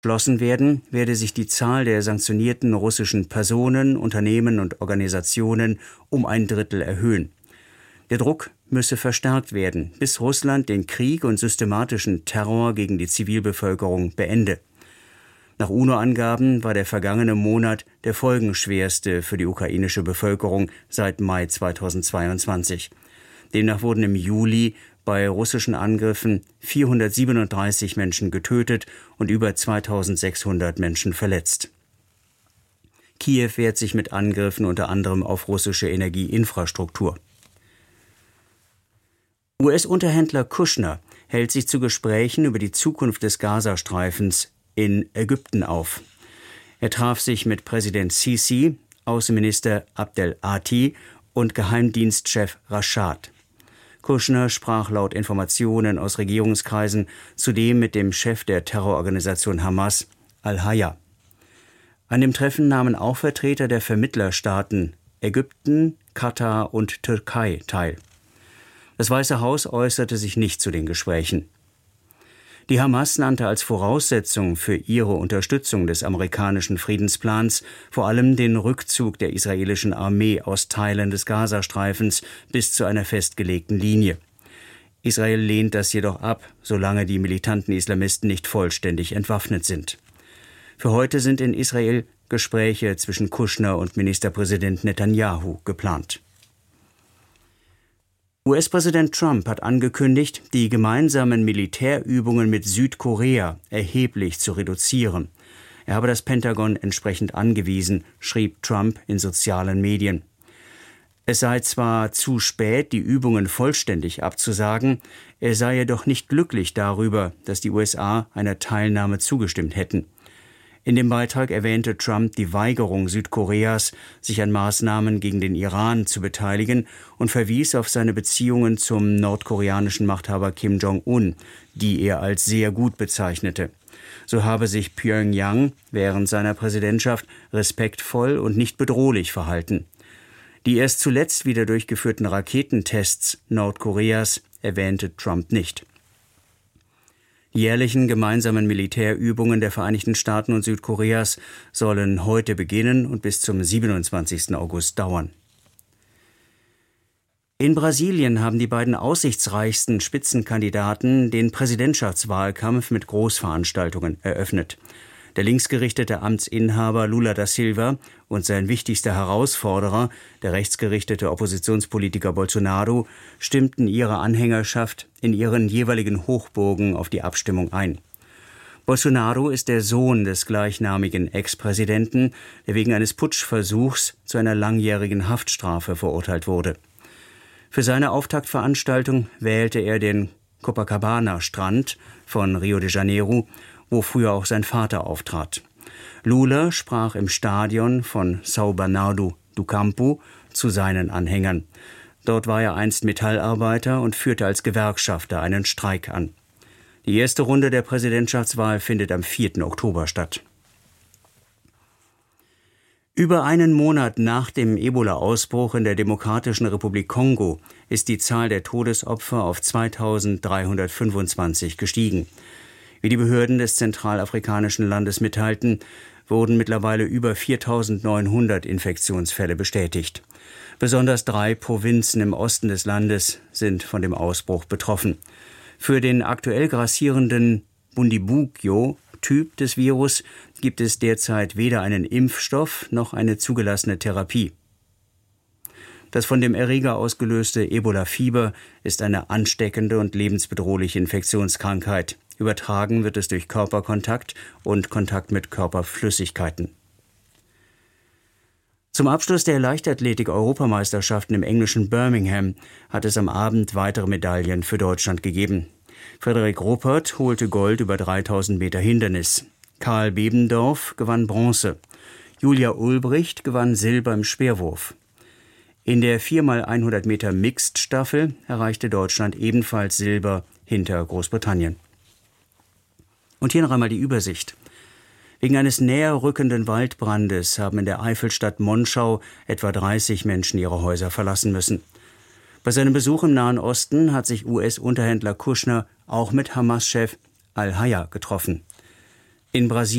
Geschlossen werden, werde sich die Zahl der sanktionierten russischen Personen, Unternehmen und Organisationen um 1/3 erhöhen. Der Druck müsse verstärkt werden, bis Russland den Krieg und systematischen Terror gegen die Zivilbevölkerung beende. Nach UNO-Angaben war der vergangene Monat der folgenschwerste für die ukrainische Bevölkerung seit Mai 2022. Demnach wurden im Juli bei russischen Angriffen 437 Menschen getötet und über 2600 Menschen verletzt. Kiew wehrt sich mit Angriffen unter anderem auf russische Energieinfrastruktur. US-Unterhändler Kushner hält sich zu Gesprächen über die Zukunft des Gazastreifens in Ägypten auf. Er traf sich mit Präsident Sisi, Außenminister Abdel Ati und Geheimdienstchef Rashad. Kushner sprach laut Informationen aus Regierungskreisen zudem mit dem Chef der Terrororganisation Hamas, Al-Haya. An dem Treffen nahmen auch Vertreter der Vermittlerstaaten Ägypten, Katar und Türkei teil. Das Weiße Haus äußerte sich nicht zu den Gesprächen. Die Hamas nannte als Voraussetzung für ihre Unterstützung des amerikanischen Friedensplans vor allem den Rückzug der israelischen Armee aus Teilen des Gazastreifens bis zu einer festgelegten Linie. Israel lehnt das jedoch ab, solange die militanten Islamisten nicht vollständig entwaffnet sind. Für heute sind in Israel Gespräche zwischen Kushner und Ministerpräsident Netanyahu geplant. US-Präsident Trump hat angekündigt, die gemeinsamen Militärübungen mit Südkorea erheblich zu reduzieren. Er habe das Pentagon entsprechend angewiesen, schrieb Trump in sozialen Medien. Es sei zwar zu spät, die Übungen vollständig abzusagen, er sei jedoch nicht glücklich darüber, dass die USA einer Teilnahme zugestimmt hätten. In dem Beitrag erwähnte Trump die Weigerung Südkoreas, sich an Maßnahmen gegen den Iran zu beteiligen und verwies auf seine Beziehungen zum nordkoreanischen Machthaber Kim Jong-un, die er als sehr gut bezeichnete. So habe sich Pyongyang während seiner Präsidentschaft respektvoll und nicht bedrohlich verhalten. Die erst zuletzt wieder durchgeführten Raketentests Nordkoreas erwähnte Trump nicht. Die jährlichen gemeinsamen Militärübungen der Vereinigten Staaten und Südkoreas sollen heute beginnen und bis zum 27. August dauern. In Brasilien haben die beiden aussichtsreichsten Spitzenkandidaten den Präsidentschaftswahlkampf mit Großveranstaltungen eröffnet. Der linksgerichtete Amtsinhaber Lula da Silva und sein wichtigster Herausforderer, der rechtsgerichtete Oppositionspolitiker Bolsonaro, stimmten ihre Anhängerschaft in ihren jeweiligen Hochburgen auf die Abstimmung ein. Bolsonaro ist der Sohn des gleichnamigen Ex-Präsidenten, der wegen eines Putschversuchs zu einer langjährigen Haftstrafe verurteilt wurde. Für seine Auftaktveranstaltung wählte er den Copacabana-Strand von Rio de Janeiro, wo früher auch sein Vater auftrat. Lula sprach im Stadion von São Bernardo do Campo zu seinen Anhängern. Dort war er einst Metallarbeiter und führte als Gewerkschafter einen Streik an. Die erste Runde der Präsidentschaftswahl findet am 4. Oktober statt. Über einen Monat nach dem Ebola-Ausbruch in der Demokratischen Republik Kongo ist die Zahl der Todesopfer auf 2325 gestiegen. Wie die Behörden des zentralafrikanischen Landes mitteilten, wurden mittlerweile über 4.900 Infektionsfälle bestätigt. Besonders 3 Provinzen im Osten des Landes sind von dem Ausbruch betroffen. Für den aktuell grassierenden Bundibugyo-Typ des Virus gibt es derzeit weder einen Impfstoff noch eine zugelassene Therapie. Das von dem Erreger ausgelöste Ebola-Fieber ist eine ansteckende und lebensbedrohliche Infektionskrankheit. Übertragen wird es durch Körperkontakt und Kontakt mit Körperflüssigkeiten. Zum Abschluss der Leichtathletik-Europameisterschaften im englischen Birmingham hat es am Abend weitere Medaillen für Deutschland gegeben. Frederik Ruppert holte Gold über 3000 Meter Hindernis. Karl Bebendorf gewann Bronze. Julia Ulbricht gewann Silber im Speerwurf. In der 4x100 Meter Mixed-Staffel erreichte Deutschland ebenfalls Silber hinter Großbritannien. Und hier noch einmal die Übersicht. Wegen eines näher rückenden Waldbrandes haben in der Eifelstadt Monschau etwa 30 Menschen ihre Häuser verlassen müssen. Bei seinem Besuch im Nahen Osten hat sich US-Unterhändler Kushner auch mit Hamas-Chef Al-Haya getroffen. In Brasilien